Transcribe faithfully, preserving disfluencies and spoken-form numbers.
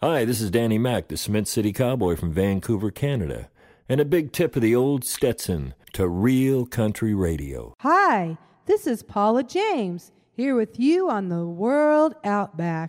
Hi, this is Danny Mac, the Cement City Cowboy from Vancouver, Canada. And a big tip of the old Stetson to real country radio. Hi, this is Paula James, here with you on the World Outback.